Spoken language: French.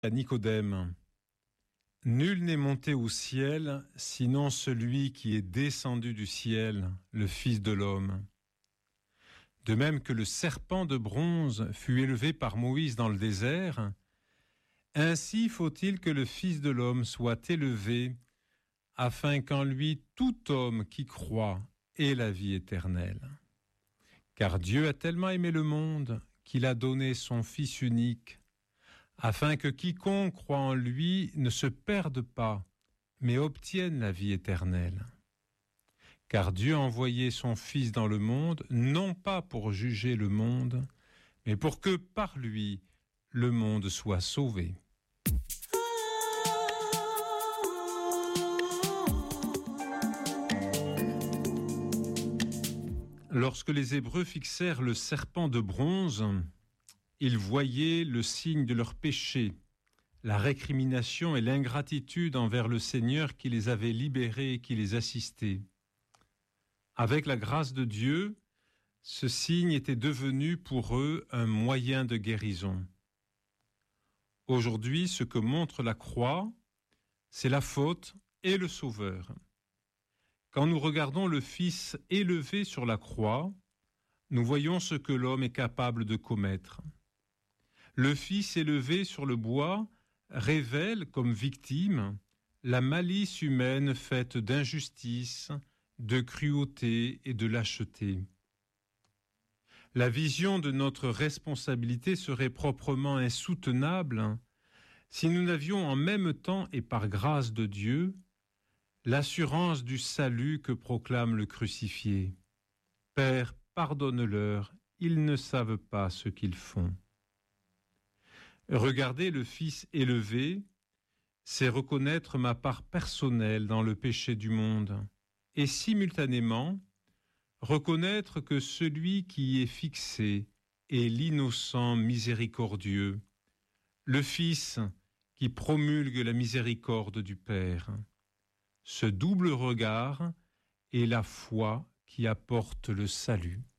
À Nicodème. Nul n'est monté au ciel, sinon celui qui est descendu du ciel, le Fils de l'homme. De même que le serpent de bronze fut élevé par Moïse dans le désert, ainsi faut-il que le Fils de l'homme soit élevé, afin qu'en lui tout homme qui croit ait la vie éternelle. Car Dieu a tellement aimé le monde qu'il a donné son Fils unique, afin que quiconque croit en lui ne se perde pas, mais obtienne la vie éternelle. Car Dieu a envoyé son Fils dans le monde, non pas pour juger le monde, mais pour que par lui, le monde soit sauvé. Lorsque les Hébreux fixèrent le serpent de bronze, ils voyaient le signe de leur péché, la récrimination et l'ingratitude envers le Seigneur qui les avait libérés et qui les assistait. Avec la grâce de Dieu, ce signe était devenu pour eux un moyen de guérison. Aujourd'hui, ce que montre la croix, c'est la faute et le Sauveur. Quand nous regardons le Fils élevé sur la croix, nous voyons ce que l'homme est capable de commettre. Le Fils élevé sur le bois révèle comme victime la malice humaine faite d'injustice, de cruauté et de lâcheté. La vision de notre responsabilité serait proprement insoutenable si nous n'avions en même temps et par grâce de Dieu l'assurance du salut que proclame le crucifié. Père, pardonne-leur, ils ne savent pas ce qu'ils font. Regarder le Fils élevé, c'est reconnaître ma part personnelle dans le péché du monde et simultanément reconnaître que celui qui y est fixé est l'innocent miséricordieux, le Fils qui promulgue la miséricorde du Père. Ce double regard est la foi qui apporte le salut.